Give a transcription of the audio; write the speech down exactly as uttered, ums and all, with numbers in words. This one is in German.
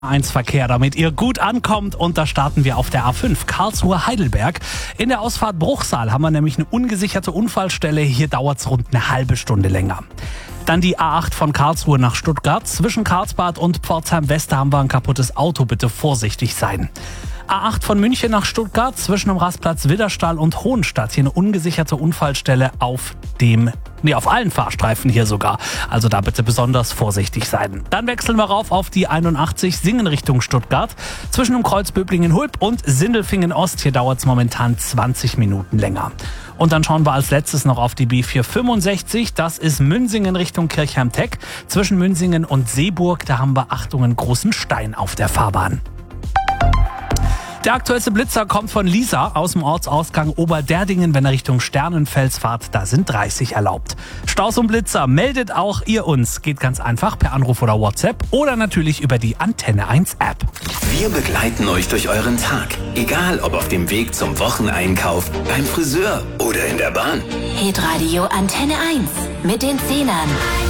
eins Verkehr, damit ihr gut ankommt, und da starten wir auf der A fünf Karlsruhe-Heidelberg. In der Ausfahrt Bruchsal haben wir nämlich eine ungesicherte Unfallstelle. Hier dauert es rund eine halbe Stunde länger. Dann die A acht von Karlsruhe nach Stuttgart. Zwischen Karlsbad und Pforzheim-West haben wir ein kaputtes Auto. Bitte vorsichtig sein. A acht von München nach Stuttgart. Zwischen dem Rastplatz Widderstall und Hohenstadt. Hier eine ungesicherte Unfallstelle auf dem, nee, auf allen Fahrstreifen hier sogar. Also da bitte besonders vorsichtig sein. Dann wechseln wir rauf auf die einundachtzig Singen Richtung Stuttgart. Zwischen dem Kreuz Böblingen-Hulb und Sindelfingen-Ost. Hier dauert es momentan zwanzig Minuten länger. Und dann schauen wir als letztes noch auf die B vierhundertfünfundsechzig. Das ist Münsingen Richtung Kirchheim-Teck. Zwischen Münsingen und Seeburg, da haben wir, Achtung, einen großen Stein auf der Fahrbahn. Der aktuellste Blitzer kommt von Lisa aus dem Ortsausgang Oberderdingen. Wenn er Richtung Sternenfels fahrt, da sind dreißig erlaubt. Staus und Blitzer meldet auch ihr uns. Geht ganz einfach per Anruf oder WhatsApp oder natürlich über die Antenne eins App. Wir begleiten euch durch euren Tag. Egal ob auf dem Weg zum Wocheneinkauf, beim Friseur oder in der Bahn. Hitradio Antenne eins mit den Zehnern.